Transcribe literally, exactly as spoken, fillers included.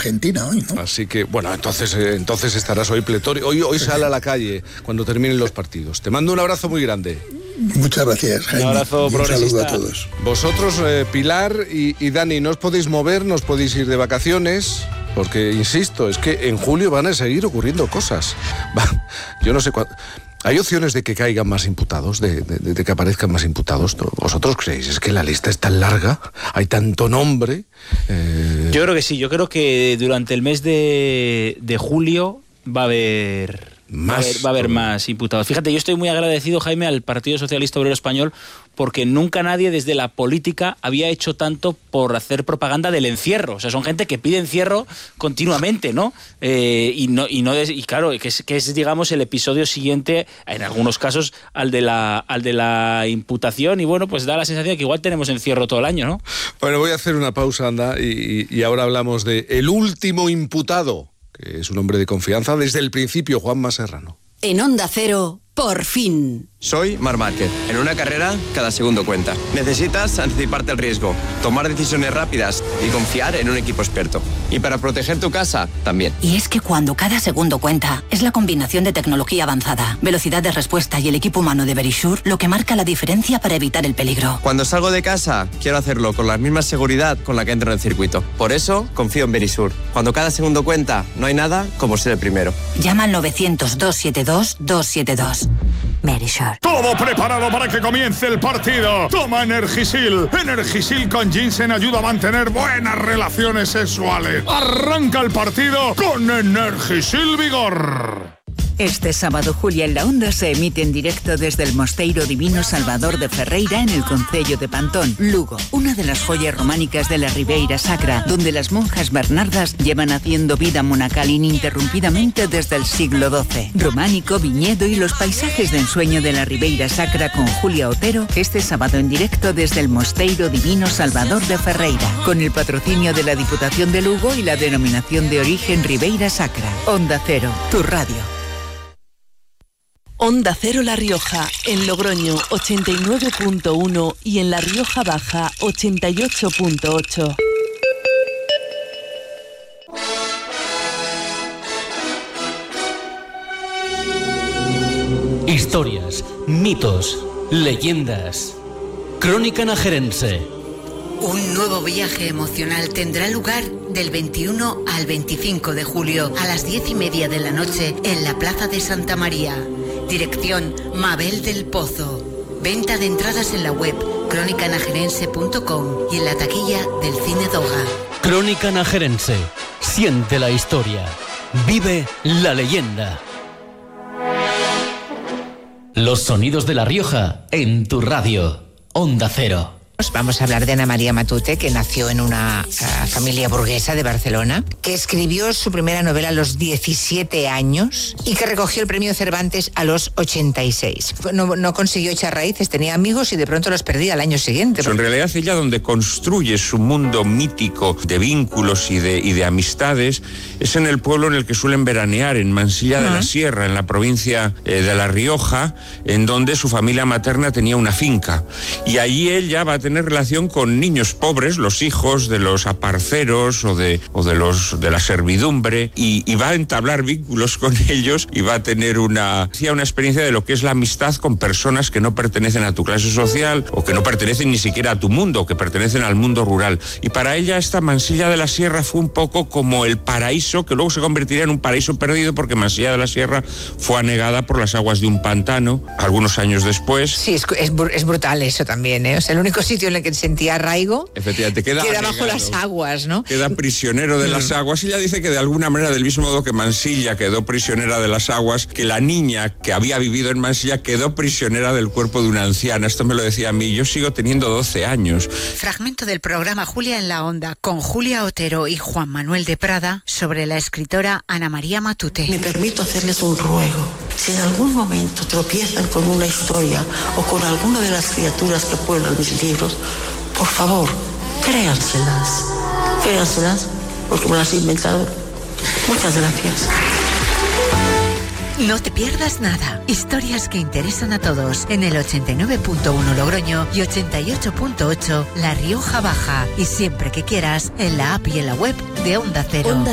Argentina hoy, ¿no? Así que, bueno, entonces, eh, entonces estarás hoy pletórico. Hoy, hoy sale a la calle cuando terminen los partidos. Te mando un abrazo muy grande. Muchas gracias, Jaime. Un abrazo y un progresista. saludo a todos. Vosotros, eh, Pilar y, y Dani, no os podéis mover, no os podéis ir de vacaciones, porque, insisto, es que en julio van a seguir ocurriendo cosas. Va, yo no sé cuándo... ¿Hay opciones de que caigan más imputados, de, de, de que aparezcan más imputados? ¿Vosotros creéis? Es que la lista es tan larga, hay tanto nombre. Eh... Yo creo que sí, yo creo que durante el mes de, de julio va a haber... Más, va, a haber, va a haber más imputados. Fíjate, yo estoy muy agradecido, Jaime, al Partido Socialista Obrero Español, porque nunca nadie desde la política había hecho tanto por hacer propaganda del encierro. O sea, son gente que pide encierro continuamente, ¿no? Eh, y no y no y claro, que es, que es, digamos, el episodio siguiente, en algunos casos, al de la al de la imputación. Y bueno, pues da la sensación de que igual tenemos encierro todo el año, ¿no? Bueno, voy a hacer una pausa, anda, y, y ahora hablamos de el último imputado, que es un hombre de confianza desde el principio, Juanma Serrano. En Onda Cero, por fin. Soy Marc Márquez. En una carrera, cada segundo cuenta. Necesitas anticiparte al riesgo, tomar decisiones rápidas y confiar en un equipo experto. Y para proteger tu casa, también. Y es que cuando cada segundo cuenta, es la combinación de tecnología avanzada, velocidad de respuesta y el equipo humano de Verisure lo que marca la diferencia para evitar el peligro. Cuando salgo de casa, quiero hacerlo con la misma seguridad con la que entro en el circuito. Por eso, confío en Verisure. Cuando cada segundo cuenta, no hay nada como ser el primero. Llama al novecientos, doscientos setenta y dos, doscientos setenta y dos. Verisure. Todo preparado para que comience el partido. Toma Energisil. Energisil con ginseng ayuda a mantener buenas relaciones sexuales. Arranca el partido con Energisil Vigor. Este sábado, Julia en la Onda se emite en directo desde el Mosteiro Divino Salvador de Ferreira en el concello de Pantón, Lugo, una de las joyas románicas de la Ribeira Sacra, donde las monjas bernardas llevan haciendo vida monacal ininterrumpidamente desde el siglo doce. Románico, viñedo y los paisajes de ensueño de la Ribeira Sacra con Julia Otero, este sábado en directo desde el Mosteiro Divino Salvador de Ferreira, con el patrocinio de la Diputación de Lugo y la denominación de origen Ribeira Sacra. Onda Cero, tu radio. Onda Cero La Rioja, en Logroño ochenta y nueve punto uno y en La Rioja Baja ochenta y ocho punto ocho. Historias, mitos, leyendas. Crónica Najerense. Un nuevo viaje emocional tendrá lugar del veintiuno al veinticinco de julio a las diez y media de la noche en la Plaza de Santa María. Dirección Mabel del Pozo. Venta de entradas en la web crónica najerense punto com y en la taquilla del Cine Doga. Crónica Najerense. Siente la historia. Vive la leyenda. Los sonidos de La Rioja en tu radio. Onda Cero. Vamos a hablar de Ana María Matute, que nació en una uh, familia burguesa de Barcelona, que escribió su primera novela a los diecisiete años y que recogió el premio Cervantes a los ochenta y seis. No, no consiguió echar raíces, tenía amigos y de pronto los perdía al año siguiente. En realidad ella donde construye su mundo mítico de vínculos y de, y de amistades es en el pueblo en el que suelen veranear, en Mansilla uh-huh. de la Sierra, en la provincia eh, de La Rioja, en donde su familia materna tenía una finca. Y allí ella va a tener relación con niños pobres, los hijos de los aparceros o de, o de, los, de la servidumbre, y, y va a entablar vínculos con ellos y va a tener una, una experiencia de lo que es la amistad con personas que no pertenecen a tu clase social o que no pertenecen ni siquiera a tu mundo, que pertenecen al mundo rural. Y para ella esta Mansilla de la Sierra fue un poco como el paraíso, que luego se convertiría en un paraíso perdido porque Mansilla de la Sierra fue anegada por las aguas de un pantano algunos años después. Sí, es, es, es brutal eso también, ¿eh? O sea, el único sitio en el que sentía arraigo efectivamente queda, queda anegado, bajo las aguas, ¿no? Queda prisionero de mm. las aguas, y ella dice que de alguna manera, del mismo modo que Mansilla quedó prisionera de las aguas, que la niña que había vivido en Mansilla quedó prisionera del cuerpo de una anciana. Esto me lo decía a mí, yo sigo teniendo doce años. Fragmento del programa Julia en la Onda, con Julia Otero y Juan Manuel de Prada, sobre la escritora Ana María Matute. Me permito hacerles un ruego. Si en algún momento tropiezan con una historia o con alguna de las criaturas que pueblan mis libros, por favor, créanselas. Créanselas, porque me las he inventado. Muchas gracias. No te pierdas nada. Historias que interesan a todos en el ochenta y nueve punto uno Logroño y ochenta y ocho punto ocho La Rioja Baja. Y siempre que quieras, en la app y en la web de Onda Cero. Onda